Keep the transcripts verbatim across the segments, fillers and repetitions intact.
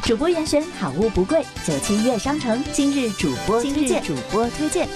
主播严选好物不贵，九七月商城今日主播推荐，主播推荐。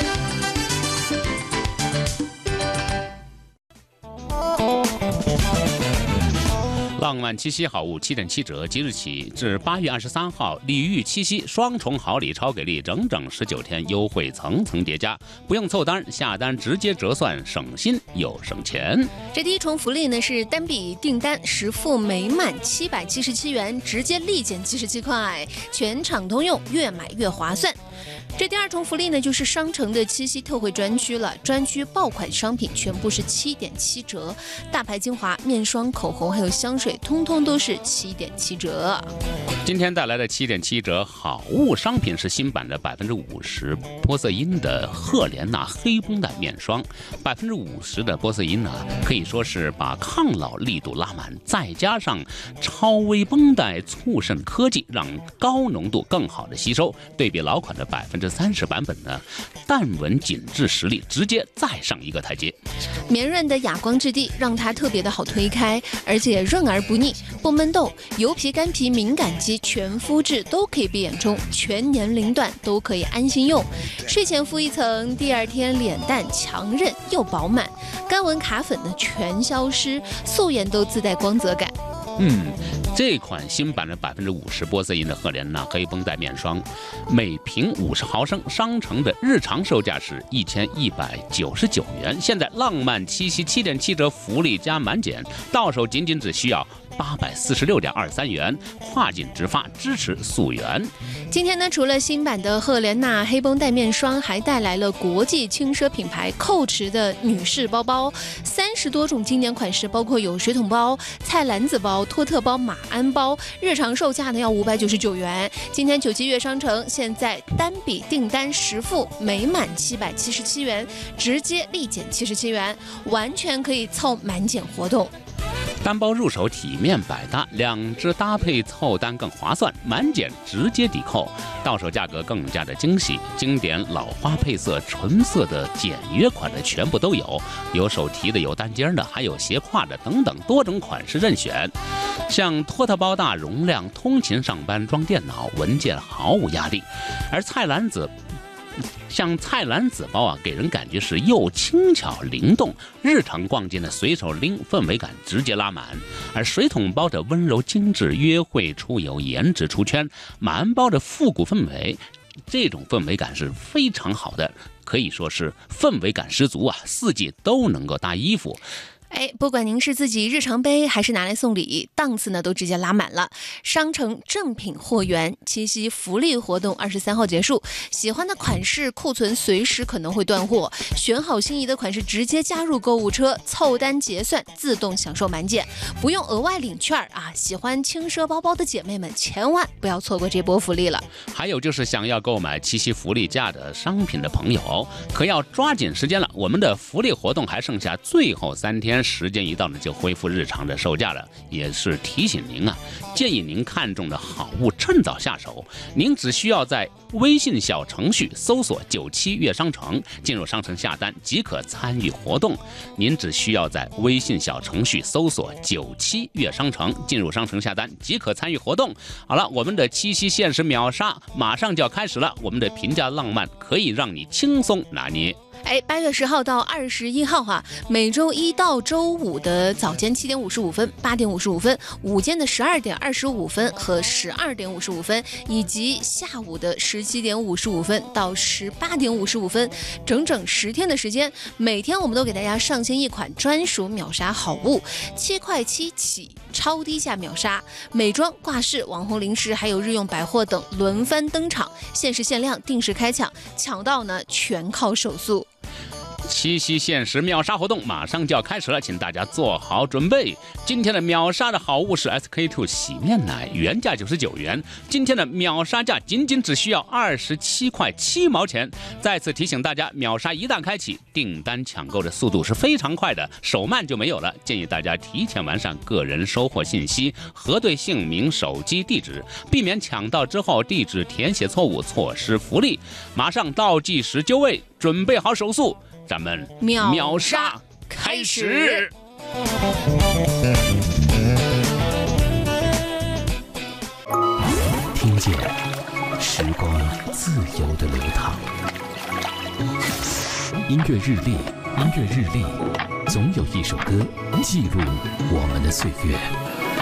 浪漫七夕好物七点七折，即日起至八月二十三号，礼遇七夕双重好礼超给力，整整十九天优惠层层叠加，不用凑单，下单直接折算，省心又省钱。 这第一重福利呢是单笔订单实付每满七百七十七元，直接立减七十七块，全场通用，越买越划算。这第二重福利呢，就是商城的七夕特惠专区了，专区爆款商品全部是七点七折，大牌精华、面霜、口红还有香水，通通都是七点七折。 今天带来的七点七折好物商品是新版的百分之五十玻色因的赫莲娜黑绷带面霜，百分之五十的玻色因呢，可以说是把抗老力度拉满，再加上超微绷带促渗科技，让高浓度更好的吸收。对比老款的百分之三十版本呢，淡纹紧致实力直接再上一个台阶。 绵润的哑光质地让它特别的好推开，而且润而不腻，不闷痘，油皮、干皮、敏感肌、全肤质都可以闭眼冲，全年龄段都可以安心用。睡前敷一层，第二天脸蛋强韧又饱满，干纹卡粉呢全消失，素颜都自带光泽感。 嗯，这款新版的百分之五十玻色因的赫莲娜黑绷带面霜，每瓶五十毫升，商城的日常售价是一千一百九十九元，现在浪漫七夕七点七折福利加满减，到手仅仅只需要八百四十六点二三元，跨境直发，支持溯源。 今天呢，除了新版的赫莲娜黑绷带面霜，还带来了国际轻奢品牌Coach的女士包包，三十多种经典款式，包括有水桶包、菜篮子包、托特包、马鞍包，日常售价呢要五百九十九元。今天九七月商城现在单笔订单实付每满七百七十七元，直接立减七十七元，完全可以凑满减活动。 单包入手体面百搭，两只搭配凑单更划算，满减直接抵扣，到手价格更加的惊喜。经典老花配色、纯色的简约款的全部都有，有手提的，有单肩的，还有斜挎的等等多种款式任选。像托特包大容量，通勤上班装电脑，文件毫无压力。而菜篮子。像菜篮子包啊，给人感觉是又轻巧灵动，日常逛街呢随手拎，氛围感直接拉满。而水桶包的温柔精致，约会出游颜值出圈；马鞍包的复古氛围，这种氛围感是非常好的，可以说是氛围感十足啊，四季都能够搭衣服。 哎，不管您是自己日常背还是拿来送礼，档次呢都直接拉满了。商城正品货源，七夕福利活动二十三号结束，喜欢的款式库存随时可能会断货，选好心仪的款式直接加入购物车，凑单结算自动享受满减，不用额外领券啊！喜欢轻奢包包的姐妹们千万不要错过这波福利了。 还有就是想要购买七夕福利价的商品的朋友，可要抓紧时间了，我们的福利活动还剩下最后三天。时间一到呢，就恢复日常的售价了。也是提醒您啊，建议您看中的好物趁早下手。您只需要在微信小程序搜索九七月商城，进入商城下单即可参与活动。您只需要在微信小程序搜索九七月商城，进入商城下单即可参与活动。好了，我们的七夕限时秒杀马上就要开始了，我们的平价浪漫可以让你轻松拿捏。 哎，八月十号到二十一号哈、啊，每周一到周五的早间七点五十五分、八点五十五分，午间的十二点二十五分和十二点五十五分，以及下午的十七点五十五分到十八点五十五分，整整十天的时间，每天我们都给大家上线一款专属秒杀好物，七块七起。超低价秒杀，美妆、挂饰、网红零食还有日用百货等轮番登场，限时限量，定时开抢，抢到呢全靠手速。 七夕限时秒杀活动马上就要开始了，请大家做好准备。今天的秒杀的好物是 S K two 洗面奶，原价九十九元，今天的秒杀价仅仅只需要二十七块七毛钱。再次提醒大家，秒杀一旦开启，订单抢购的速度是非常快的，手慢就没有了。建议大家提前完善个人收货信息，核对姓名、手机地址，避免抢到之后地址填写错误，错失福利。马上倒计时就位，准备好手速。咱们秒杀开始！ 见，时光自由的流淌。音乐日历，音乐日历，总有一首歌记录我们的岁月。